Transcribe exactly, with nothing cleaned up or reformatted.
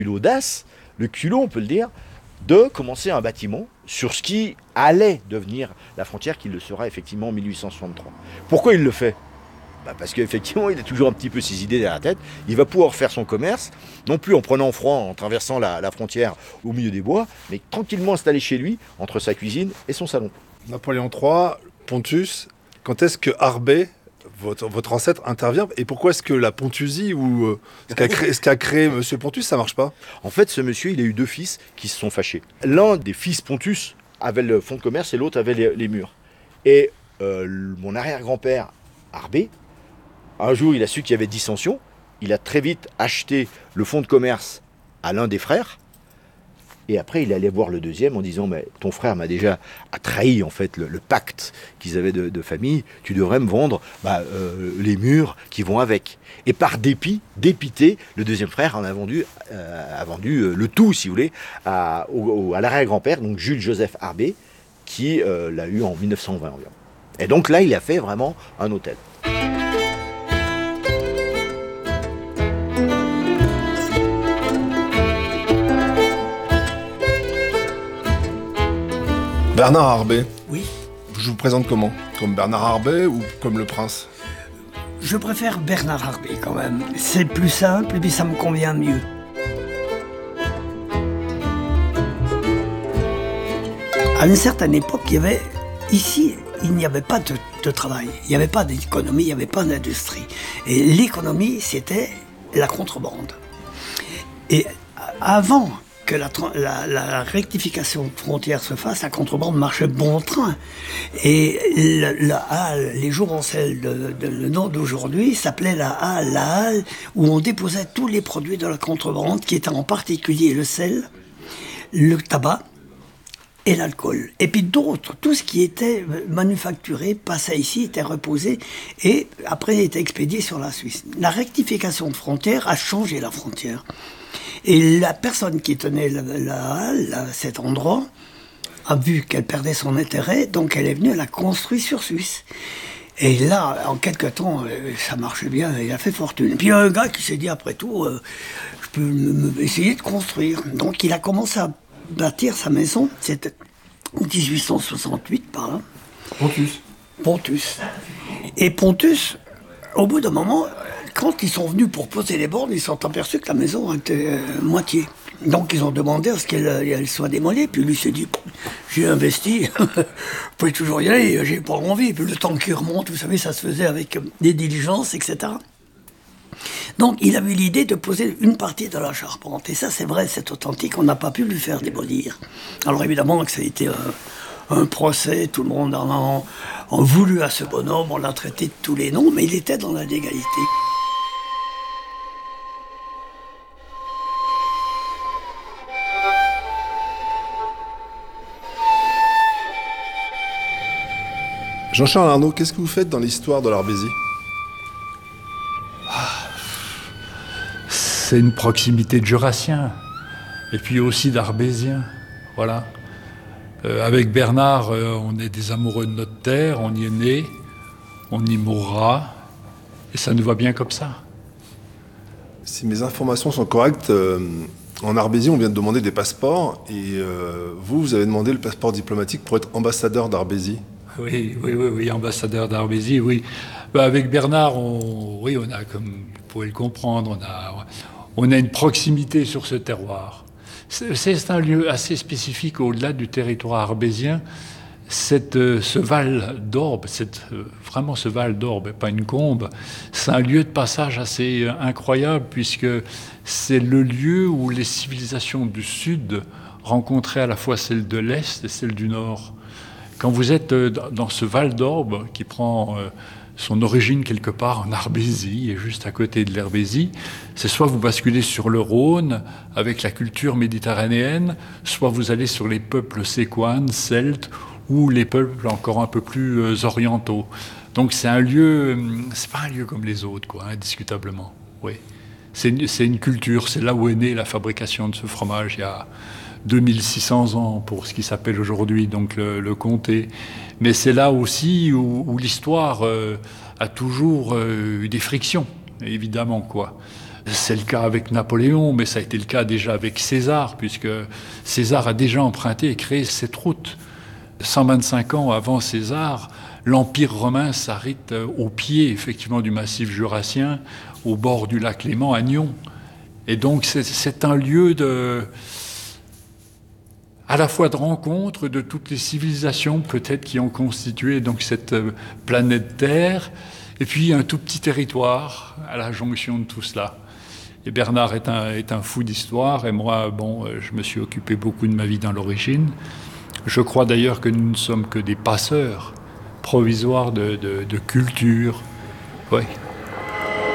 eu l'audace, le culot, on peut le dire, de commencer un bâtiment sur ce qui allait devenir la frontière, qui le sera effectivement en mille huit cent soixante-trois. Pourquoi il le fait? Bah parce qu'effectivement, il a toujours un petit peu ses idées derrière la tête. Il va pouvoir faire son commerce, non plus en prenant froid, en traversant la, la frontière au milieu des bois, mais tranquillement installé chez lui, entre sa cuisine et son salon. Napoléon trois, Pontus, quand est-ce que Harbet, votre, votre ancêtre, intervient? Et pourquoi est-ce que la Pontusie, ou euh, ce qu'a créé, ce qu'a créé M. Pontus, ça marche pas? En fait, ce monsieur, il a eu deux fils qui se sont fâchés. L'un des fils Pontus avait le fonds de commerce et l'autre avait les, les murs. Et euh, mon arrière-grand-père, Harbet, un jour, il a su qu'il y avait dissension. Il a très vite acheté le fonds de commerce à l'un des frères. Et après, il allait voir le deuxième en disant « Mais ton frère m'a déjà a trahi en fait le, le pacte qu'ils avaient de, de famille. Tu devrais me vendre bah, euh, les murs qui vont avec. » Et par dépit, dépité, le deuxième frère en a vendu, euh, a vendu euh, le tout, si vous voulez, à, au, à l'arrière-grand-père, donc Jules-Joseph Harbet, qui euh, l'a eu en mille neuf cent vingt environ. Et donc là, il a fait vraiment un hôtel. Bernard Harbet. Oui. Je vous présente comment? Comme Bernard Harbet ou comme le prince? Je préfère Bernard Harbet quand même. C'est plus simple et puis ça me convient mieux. À une certaine époque, il y avait ici, il n'y avait pas de, de travail, il n'y avait pas d'économie, il n'y avait pas d'industrie. Et l'économie, c'était la contrebande. Et avant que la, la, la rectification de frontières se fasse, la contrebande marchait bon train. Et la, la halle, les jouvencelles, de, de, le nom d'aujourd'hui, s'appelait la halle, la halle où on déposait tous les produits de la contrebande, qui étaient en particulier le sel, le tabac et l'alcool. Et puis d'autres, tout ce qui était manufacturé passait ici, était reposé, et après était expédié sur la Suisse. La rectification de frontières a changé la frontière. Et la personne qui tenait la, la halle, à cet endroit, a vu qu'elle perdait son intérêt, donc elle est venue, elle a construit sur Suisse. Et là, en quelque temps, ça marchait bien, il a fait fortune. Et puis il y a un gars qui s'est dit, après tout, euh, je peux m- m- essayer de construire. Donc il a commencé à bâtir sa maison, c'était en dix-huit cent soixante-huit, par là. Pontus. Pontus. Et Pontus, au bout d'un moment, quand ils sont venus pour poser les bornes, ils se sont aperçus que la maison était euh, moitié. Donc ils ont demandé à ce qu'elle elle soit démolie. Puis lui s'est dit, j'ai investi, vous pouvez toujours y aller, j'ai pas envie. Puis le temps qui remonte, vous savez, ça se faisait avec des diligences, et cetera. Donc il avait eu l'idée de poser une partie de la charpente. Et ça, c'est vrai, c'est authentique, on n'a pas pu lui faire démolir. Alors évidemment que ça a été un, un procès, tout le monde en a en voulu à ce bonhomme, on l'a traité de tous les noms, mais il était dans la légalité. Jean-Charles Arnaud, qu'est-ce que vous faites dans l'histoire de l'Arbésie? C'est une proximité de Jurassien, et puis aussi d'Arbésien, voilà. Euh, avec Bernard, euh, on est des amoureux de notre terre, on y est né, on y mourra, et ça nous va bien comme ça. Si mes informations sont correctes, euh, en Arbésie, on vient de demander des passeports, et euh, vous, vous avez demandé le passeport diplomatique pour être ambassadeur d'Arbésie. Oui, oui, oui, oui, ambassadeur d'Arbésie, oui. Bah, avec Bernard, on, oui, on a, comme vous pouvez le comprendre, on a, on a une proximité sur ce terroir. C'est, c'est un lieu assez spécifique au-delà du territoire arbésien. Cette, ce Val d'Orbe, cette, vraiment ce Val d'Orbe, pas une combe, c'est un lieu de passage assez incroyable puisque c'est le lieu où les civilisations du Sud rencontraient à la fois celles de l'Est et celles du Nord. Quand vous êtes dans ce Val d'Orbe qui prend son origine quelque part en Arbésie et juste à côté de l'Herbésie, c'est soit vous basculez sur le Rhône avec la culture méditerranéenne, soit vous allez sur les peuples séquanes, celtes ou les peuples encore un peu plus orientaux. Donc c'est un lieu, c'est pas un lieu comme les autres, quoi, indiscutablement. Oui, c'est une, c'est une culture, c'est là où est née la fabrication de ce fromage il y a deux mille six cents ans pour ce qui s'appelle aujourd'hui donc le, le comté. Mais c'est là aussi où, où l'histoire euh, a toujours euh, eu des frictions, évidemment, quoi. C'est le cas avec Napoléon, mais ça a été le cas déjà avec César, puisque César a déjà emprunté et créé cette route. cent vingt-cinq ans avant César, l'Empire romain s'arrête au pied, effectivement, du massif jurassien, au bord du lac Léman, à Nyon. Et donc, c'est, c'est un lieu de, à la fois de rencontre de toutes les civilisations, peut-être, qui ont constitué donc, cette planète Terre, et puis un tout petit territoire à la jonction de tout cela. Et Bernard est un, est un fou d'histoire, et moi, bon, je me suis occupé beaucoup de ma vie dans l'origine. Je crois d'ailleurs que nous ne sommes que des passeurs provisoires de, de, de culture. Oui.